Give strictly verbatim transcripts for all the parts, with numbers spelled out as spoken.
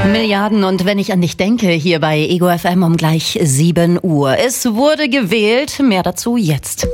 Milliarden und wenn ich an dich denke, hier bei Ego F M um gleich sieben Uhr. Es wurde gewählt, mehr dazu jetzt.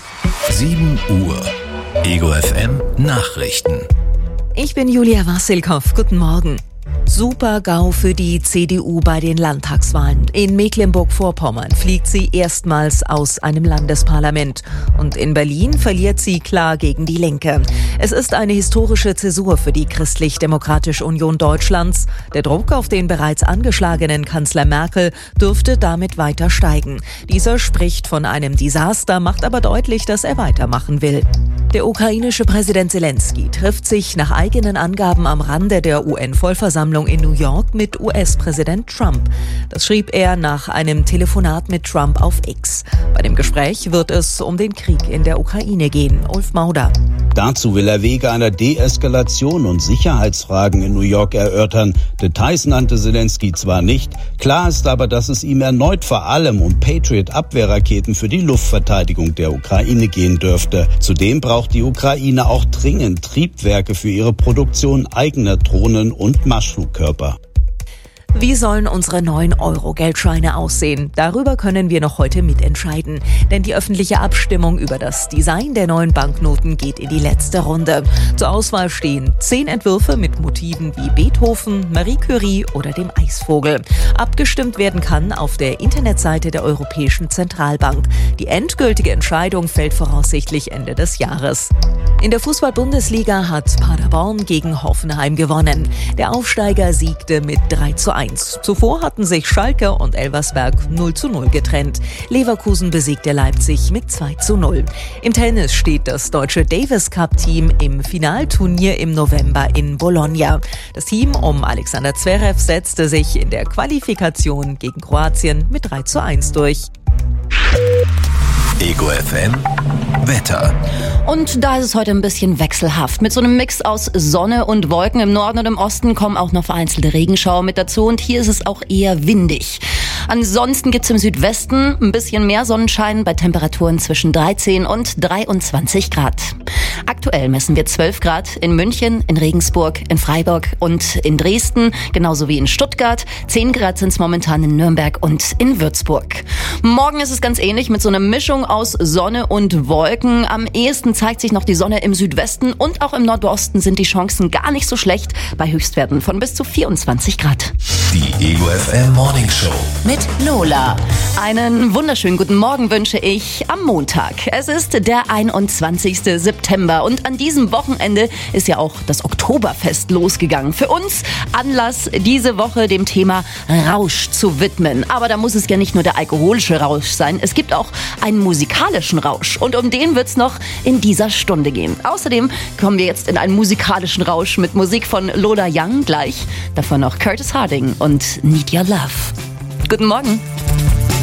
sieben Uhr. Ego F M Nachrichten. Ich bin Julia Wassilkow. Guten Morgen. Super-GAU für die C D U bei den Landtagswahlen. In Mecklenburg-Vorpommern fliegt sie erstmals aus einem Landesparlament. Und in Berlin verliert sie klar gegen die Linke. Es ist eine historische Zäsur für die Christlich-Demokratische Union Deutschlands. Der Druck auf den bereits angeschlagenen Kanzler Merkel dürfte damit weiter steigen. Dieser spricht von einem Desaster, macht aber deutlich, dass er weitermachen will. Der ukrainische Präsident Zelensky trifft sich nach eigenen Angaben am Rande der U N-Vollversammlung in New York mit U S-Präsident Trump. Das schrieb er nach einem Telefonat mit Trump auf X. Bei dem Gespräch wird es um den Krieg in der Ukraine gehen. Ulf Mauder. Dazu will er Wege einer Deeskalation und Sicherheitsfragen in New York erörtern. Details nannte Zelensky zwar nicht, klar ist aber, dass es ihm erneut vor allem um Patriot-Abwehrraketen für die Luftverteidigung der Ukraine gehen dürfte. Zudem braucht die Ukraine auch dringend Triebwerke für ihre Produktion eigener Drohnen und Marschflugkörper. Wie sollen unsere neuen Euro-Geldscheine aussehen? Darüber können wir noch heute mitentscheiden. Denn die öffentliche Abstimmung über das Design der neuen Banknoten geht in die letzte Runde. Zur Auswahl stehen zehn Entwürfe mit Motiven wie Beethoven, Marie Curie oder dem Eisvogel. Abgestimmt werden kann auf der Internetseite der Europäischen Zentralbank. Die endgültige Entscheidung fällt voraussichtlich Ende des Jahres. In der Fußball-Bundesliga hat Paderborn gegen Hoffenheim gewonnen. Der Aufsteiger siegte mit drei zu eins. Zuvor hatten sich Schalke und Elversberg null zu null getrennt. Leverkusen besiegte Leipzig mit zwei zu null. Im Tennis steht das deutsche Davis-Cup-Team im Finalturnier im November in Bologna. Das Team um Alexander Zverev setzte sich in der Qualifikation gegen Kroatien mit drei zu eins durch. Ego F M Wetter. Und da ist es heute ein bisschen wechselhaft. Mit so einem Mix aus Sonne und Wolken im Norden und im Osten kommen auch noch vereinzelte Regenschauer mit dazu. Und hier ist es auch eher windig. Ansonsten gibt's im Südwesten ein bisschen mehr Sonnenschein bei Temperaturen zwischen dreizehn und dreiundzwanzig Grad. Aktuell messen wir zwölf Grad in München, in Regensburg, in Freiburg und in Dresden, genauso wie in Stuttgart. zehn Grad sind es momentan in Nürnberg und in Würzburg. Morgen ist es ganz ähnlich mit so einer Mischung aus Sonne und Wolken. Am ehesten zeigt sich noch die Sonne im Südwesten und auch im Nordosten sind die Chancen gar nicht so schlecht bei Höchstwerten von bis zu vierundzwanzig Grad. Die Ego F M Morning Show mit Lola. Einen wunderschönen guten Morgen wünsche ich am Montag. Es ist der einundzwanzigste September und an diesem Wochenende ist ja auch das Oktoberfest losgegangen. Für uns Anlass, diese Woche dem Thema Rausch zu widmen. Aber da muss es ja nicht nur der alkoholische Rausch sein, es gibt auch einen musikalischen Rausch und um den wird's noch in dieser Stunde gehen. Außerdem kommen wir jetzt in einen musikalischen Rausch mit Musik von Lola Young gleich. Davon noch Curtis Harding und Need Your Love. Guten Morgen.